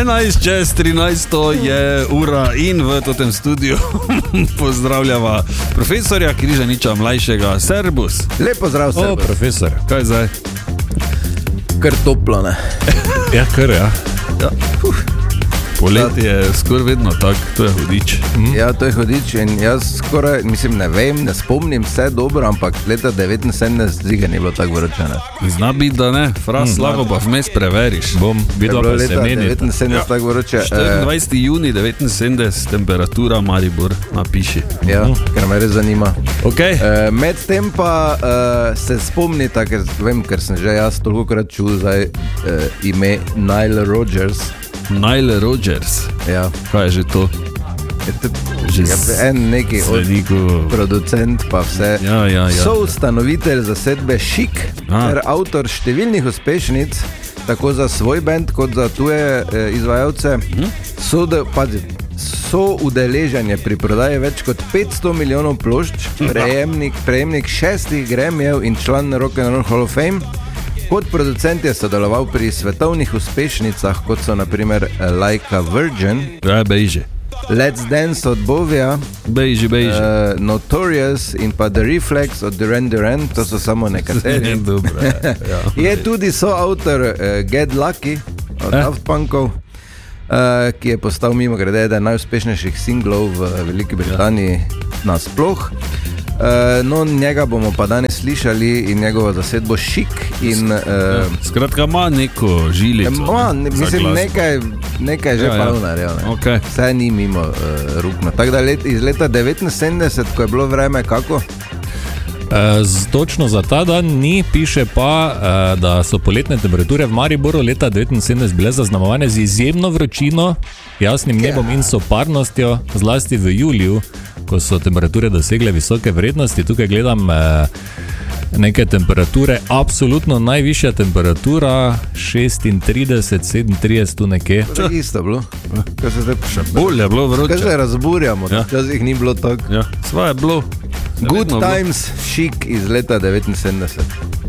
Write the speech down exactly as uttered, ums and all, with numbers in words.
enajst čez trinajst je ura in v tem studiu pozdravljava profesorja Križaniča mlajšega. Servus. Lep pozdrav, servus. O, profesor. Kaj zdaj? Kar toplo, ne? Ja, kar, ja. Ja. Poletje je skoraj vedno tak, to je hudič. Mm. Ja, to je hudič in jaz skoraj, mislim, ne vem, ne spomnim vse dobro, ampak leta devetinsedemdeset ziga ni bilo tako vročene. Zna biti, da ne, fraz, mm, lahko pa vmes preveriš. Bom videl, je bilo pa se leta meni. devetinsedemdeset tako vroče. štiriindvajseti juni devetinsedemdeset, temperatura Maribor, napiši. Ja, mm. ker me res zanima. Okay. Uh, med tem pa uh, se spomnita, ker vem, ker sem že jaz tolikokrat čul zdaj uh, ime Nile Rodgers. Nile Rodgers. Ja. Kaj je že to? Je to že ja, en neki slediku... producent pa vse. Ja, ja, ja. Soustanovitelj zasedbe Chic ter avtor številnih uspešnic, tako za svoj band kot za tuje eh, izvajalce. Hm? So, de, pazi, so udeleženje pri prodaji več kot petsto milijonov plošč, prejemnik, prejemnik šestih Grammyjev in član Rock and Roll Hall of Fame. Kot producent je sodeloval pri svetovnih uspešnicah, kot so naprimer Like a Virgin, ja, bejži. Let's Dance od Bovija, bejži, bejži. Uh, Notorious in pa The Reflex od Duran Duran, to so samo nekateri. Dobre, ja. Je tudi soavtor uh, Get Lucky od eh? Daft Punkov, uh, ki je postal mimo grede eden najuspešnejših singlov v Veliki Britaniji ja. nasploh. Uh, no, njega bomo pa danes slišali in njegovo zasedbo Chic in... Uh, skratka, ima neko žilico. Ma, ne, mislim, nekaj, nekaj že ja, prav naredil. Ne? Okay. Vse ni mimo uh, rukno. Tako da let, iz leta devetinsedemdeset, ko je bilo vreme, kako? E, z, točno za ta dan ni, piše pa, e, da so poletne temperature v Mariboru leta devetinsedemdeset bile zaznamovane z izjemno vročino, jasnim nebom in soparnostjo, zlasti v juliju, ko so temperature dosegle visoke vrednosti. Tukaj gledam e, neke temperature, absolutno najvišja temperatura šestintrideset, sedemintrideset tu nekje. To je isto bilo. Še bolj je bilo vroče. Kaj se razburjamo, ja. Včasih ni bilo tako. Ja. Sva je bilo. Good Times Chic iz leta devetinsedemdeset.